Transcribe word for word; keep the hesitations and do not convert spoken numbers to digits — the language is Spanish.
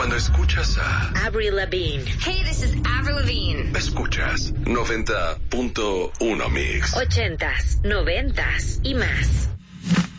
Cuando escuchas a Avril Lavigne. Hey, this is Avril Lavigne. Escuchas noventa punto uno Mix. Ochentas, noventas y más.